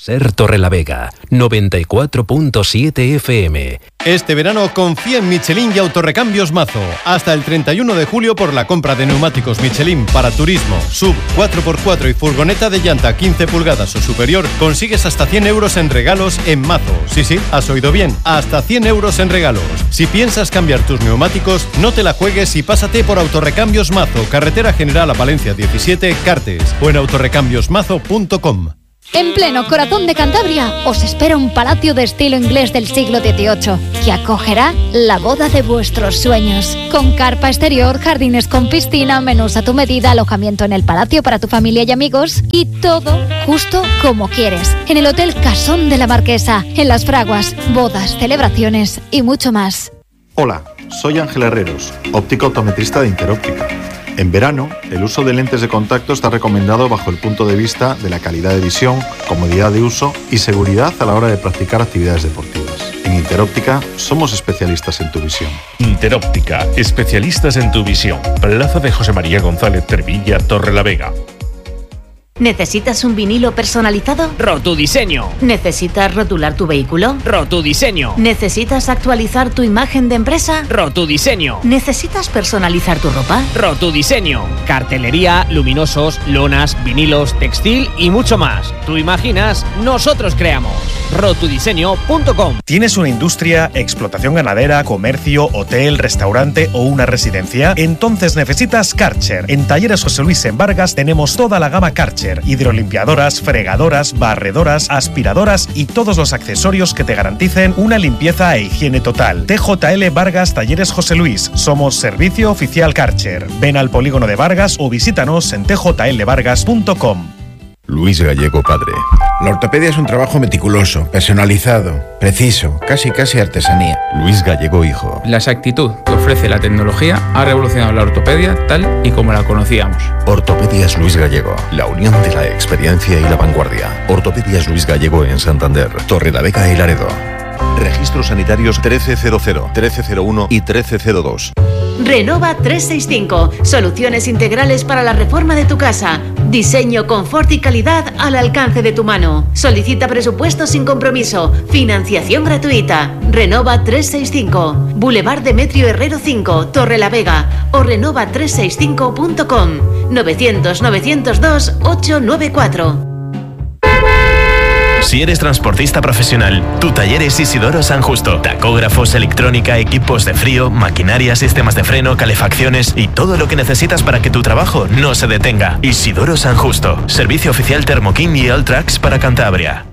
Ser Torrelavega, 94.7 FM. Este verano confía en Michelin y Autorrecambios Mazo. Hasta el 31 de julio por la compra de neumáticos Michelin para turismo, sub, 4x4 y furgoneta de llanta 15 pulgadas o superior, consigues hasta 100 euros en regalos en Mazo. Sí, has oído bien, hasta 100 euros en regalos. Si piensas cambiar tus neumáticos, no te la juegues y pásate por Autorrecambios Mazo, carretera general a Palencia 17, Cartes, o en autorrecambiosmazo.com. En pleno corazón de Cantabria os espera un palacio de estilo inglés del siglo XVIII que acogerá la boda de vuestros sueños. Con carpa exterior, jardines con piscina, menús a tu medida, alojamiento en el palacio para tu familia y amigos y todo justo como quieres. En el Hotel Casón de la Marquesa, en Las Fraguas, bodas, celebraciones y mucho más. Hola, soy Ángel Herreros, óptico optometrista de Interóptica. En verano, el uso de lentes de contacto está recomendado bajo el punto de vista de la calidad de visión, comodidad de uso y seguridad a la hora de practicar actividades deportivas. En Interóptica somos especialistas en tu visión. Interóptica, especialistas en tu visión. Plaza de José María González Cervilla, Torrelavega. ¿Necesitas un vinilo personalizado? Rotudiseño. ¿Necesitas rotular tu vehículo? Rotudiseño. ¿Necesitas actualizar tu imagen de empresa? Rotudiseño. ¿Necesitas personalizar tu ropa? Rotudiseño. Cartelería, luminosos, lonas, vinilos, textil y mucho más. Tú imaginas, nosotros creamos. Rotudiseño.com. ¿Tienes una industria, explotación ganadera, comercio, hotel, restaurante o una residencia? Entonces necesitas Karcher. En Talleres José Luis en Vargas tenemos toda la gama Karcher. Hidrolimpiadoras, fregadoras, barredoras, aspiradoras y todos los accesorios que te garanticen una limpieza e higiene total. TJL Vargas Talleres José Luis. Somos servicio oficial Karcher. Ven al polígono de Vargas o visítanos en tjlvargas.com. Luis Gallego padre. La ortopedia es un trabajo meticuloso, personalizado, preciso, casi artesanía. Luis Gallego hijo. La exactitud que ofrece la tecnología ha revolucionado la ortopedia tal y como la conocíamos. Ortopedias Luis Gallego, la unión de la experiencia y la vanguardia. Ortopedias Luis Gallego en Santander, Torrelavega y Laredo. Registros sanitarios 1300, 1301 y 1302. Renova 365. Soluciones integrales para la reforma de tu casa. Diseño, confort y calidad al alcance de tu mano. Solicita presupuesto sin compromiso. Financiación gratuita. Renova 365. Boulevard Demetrio Herrero 5, Torrelavega. O renova365.com. 900-902-894. Si eres transportista profesional, tu taller es Isidoro San Justo. Tacógrafos, electrónica, equipos de frío, maquinaria, sistemas de freno, calefacciones y todo lo que necesitas para que tu trabajo no se detenga. Isidoro San Justo. Servicio oficial Thermokin y Alltrax para Cantabria.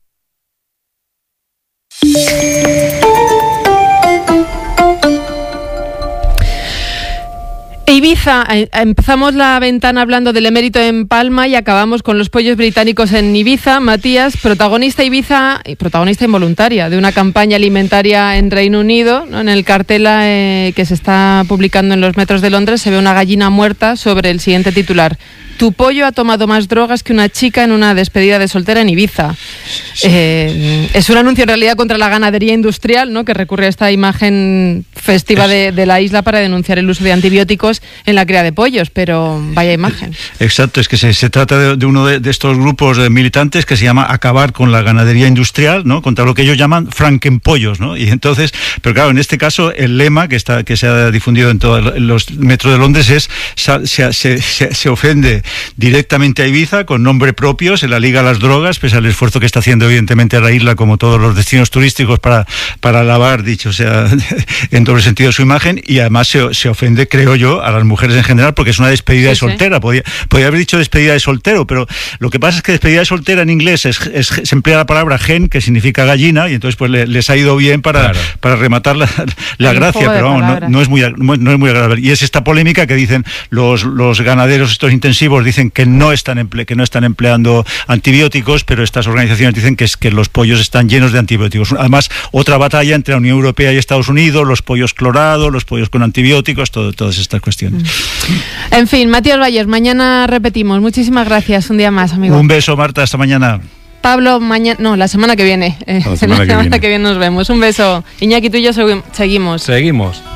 Ibiza, empezamos la ventana hablando del emérito en Palma y acabamos con los pollos británicos en Ibiza. Matías, protagonista Ibiza y protagonista involuntaria de una campaña alimentaria en Reino Unido, ¿no? En el cartel que se está publicando en los metros de Londres se ve una gallina muerta sobre el siguiente titular: tu pollo ha tomado más drogas que una chica en una despedida de soltera en Ibiza. Es un anuncio en realidad contra la ganadería industrial, ¿no? Que recurre a esta imagen festiva de la isla para denunciar el uso de antibióticos en la cría de pollos, pero vaya imagen. Exacto, es que se trata de uno de estos grupos militantes que se llama Acabar con la ganadería industrial, ¿no? Contra lo que ellos llaman frankenpollos, ¿no? Y entonces, pero claro, en este caso el lema que se ha difundido en todos los metros de Londres es se ofende directamente a Ibiza con nombre propio, se la liga a las drogas, pese al esfuerzo que está haciendo evidentemente la isla, como todos los destinos turísticos, para lavar, dicho sea en doble sentido, su imagen, y además se ofende, creo yo, a las mujeres en general, porque es una despedida de soltera. Podía haber dicho despedida de soltero, pero lo que pasa es que despedida de soltera en inglés se emplea la palabra hen, que significa gallina, y entonces pues les ha ido bien para rematar la gracia, pero vamos, no es muy agradable. Y es esta polémica que dicen los ganaderos estos intensivos, dicen que no están empleando antibióticos, pero estas organizaciones dicen que los pollos están llenos de antibióticos. Además, otra batalla entre la Unión Europea y Estados Unidos, los pollos clorados, los pollos con antibióticos, todas estas cuestiones. En fin, Matías Valles, mañana repetimos. Muchísimas gracias, un día más, amigo. Un beso, Marta, hasta mañana. Pablo, la semana que viene. La semana que viene nos vemos. Un beso. Iñaki, tú y yo seguimos. Seguimos.